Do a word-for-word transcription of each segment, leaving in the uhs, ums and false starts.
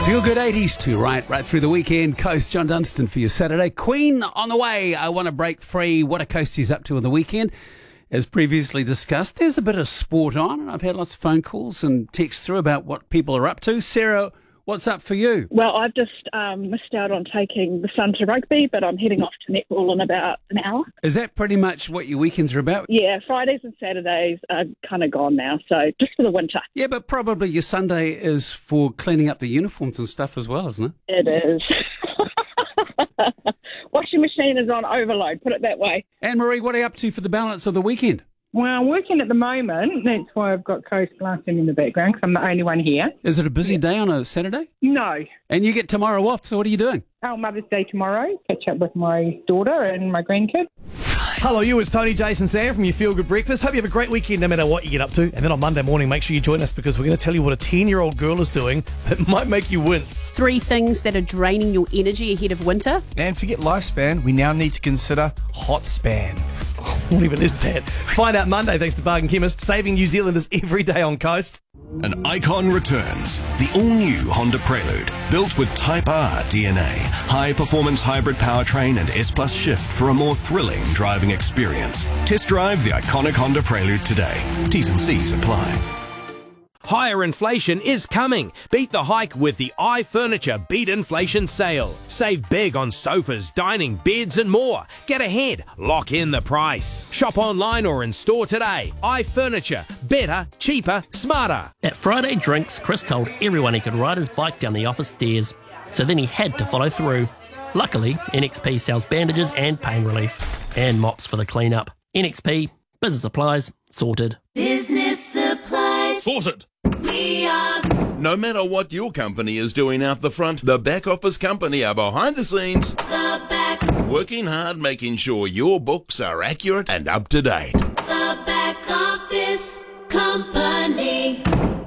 Feel good eighties too, right? Right through the weekend. Coast, John Dunstan for your Saturday. Queen on the way. I want to break free. What are Coasties up to on the weekend? As previously discussed, there's a bit of sport on, and I've had lots of phone calls and texts through about what people are up to. Sarah, what's up for you? Well, I've just um, missed out on taking the son to rugby, but I'm heading off to netball in about an hour. Is that pretty much what your weekends are about? Yeah, Fridays and Saturdays are kind of gone now, so just for the winter. Yeah, but probably your Sunday is for cleaning up the uniforms and stuff as well, isn't it? It is. Washing machine is on overload, put it that way. Anne-Marie, what are you up to for the balance of the weekend? Well, I'm working at the moment. That's why I've got Coast blasting in the background, because I'm the only one here. Is it a busy day on a Saturday? No. And you get tomorrow off, so what are you doing? Oh, Mother's Day tomorrow. Catch up with my daughter and my grandkid. Hello, you. It's Tony, Jason, Sam from your Feel Good Breakfast. Hope you have a great weekend no matter what you get up to. And then on Monday morning, make sure you join us because we're going to tell you what a ten-year-old girl is doing that might make you wince. Three things that are draining your energy ahead of winter. And forget lifespan, we now need to consider hot span. What even is that? Find out Monday thanks to Bargain Chemist, saving New Zealanders every day on Coast. An icon returns, the all-new Honda Prelude, built with Type R D N A, high-performance hybrid powertrain and S-Plus shift for a more thrilling driving experience. Test drive the iconic Honda Prelude today. T's and C's apply. Higher inflation is coming. Beat the hike with the iFurniture Beat Inflation Sale. Save big on sofas, dining, beds and more. Get ahead. Lock in the price. Shop online or in store today. iFurniture. Better, cheaper, smarter. At Friday Drinks, Chris told everyone he could ride his bike down the office stairs. So then he had to follow through. Luckily, N X P sells bandages and pain relief. And mops for the clean-up. N X P. Business supplies. Sorted. Business supplies. Sorted. We are. No matter what your company is doing out the front, the back office company are behind the scenes. The back. Working hard, making sure your books are accurate and up to date. The back office company.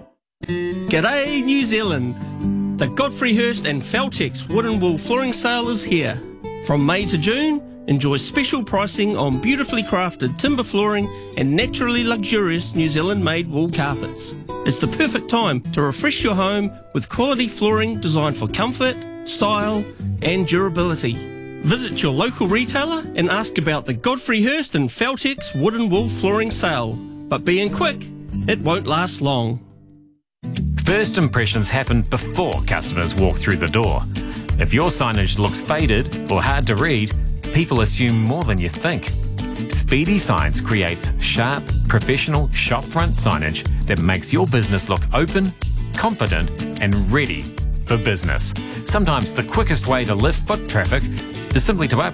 G'day, New Zealand. The Godfrey Hirst and Feltex Wood and Wool Flooring Sale is here. From May to June, enjoy special pricing on beautifully crafted timber flooring and naturally luxurious New Zealand-made wool carpets. It's the perfect time to refresh your home with quality flooring designed for comfort, style and durability. Visit your local retailer and ask about the Godfrey Hirst and Feltex Wood and Wool Flooring Sale. But being quick, it won't last long. First impressions happen before customers walk through the door. If your signage looks faded or hard to read, people assume more than you think. Speedy Signs creates sharp, professional shopfront signage that makes your business look open, confident and ready for business. Sometimes the quickest way to lift foot traffic is simply to upgrade